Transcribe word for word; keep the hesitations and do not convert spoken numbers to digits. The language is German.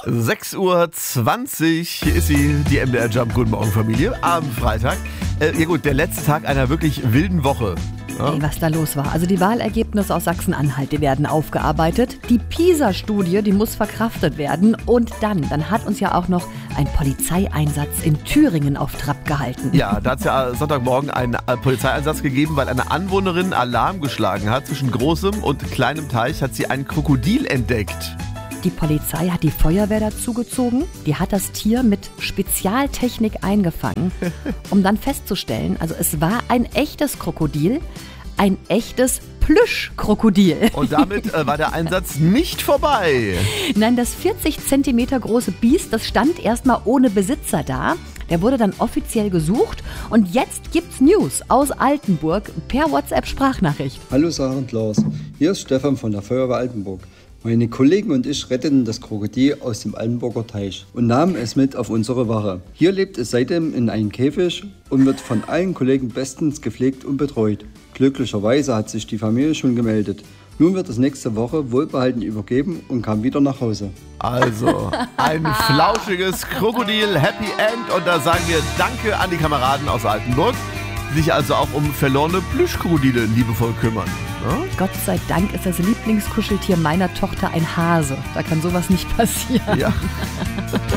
sechs Uhr zwanzig ist sie, die M D R Jump. Guten Morgen, Familie. Am Freitag. Äh, ja gut, der letzte Tag einer wirklich wilden Woche. Ja? Ey, was da los war. Also die Wahlergebnisse aus Sachsen-Anhalt, die werden aufgearbeitet. Die PISA-Studie, die muss verkraftet werden. Und dann, dann hat uns ja auch noch ein Polizeieinsatz in Thüringen auf Trab gehalten. Ja, da hat es ja Sonntagmorgen einen Polizeieinsatz gegeben, weil eine Anwohnerin Alarm geschlagen hat. Zwischen großem und kleinem Teich hat sie ein Krokodil entdeckt. Die Polizei hat die Feuerwehr dazugezogen. Die hat das Tier mit Spezialtechnik eingefangen, um dann festzustellen, also es war ein echtes Krokodil, ein echtes Plüschkrokodil. Und damit äh, war der Einsatz nicht vorbei. Nein, das vierzig Zentimeter große Biest, das stand erstmal ohne Besitzer da. Der wurde dann offiziell gesucht und jetzt gibt's News aus Altenburg per WhatsApp-Sprachnachricht. Hallo Sarah und Lars, hier ist Stefan von der Feuerwehr Altenburg. Meine Kollegen und ich retteten das Krokodil aus dem Altenburger Teich und nahmen es mit auf unsere Wache. Hier lebt es seitdem in einem Käfig und wird von allen Kollegen bestens gepflegt und betreut. Glücklicherweise hat sich die Familie schon gemeldet. Nun wird es nächste Woche wohlbehalten übergeben und kam wieder nach Hause. Also, ein flauschiges Krokodil, Happy End. Und da sagen wir Danke an die Kameraden aus Altenburg, die sich also auch um verlorene Plüschkrokodile liebevoll kümmern. Ja? Gott sei Dank ist das Lieblingskuscheltier meiner Tochter ein Hase. Da kann sowas nicht passieren. Ja.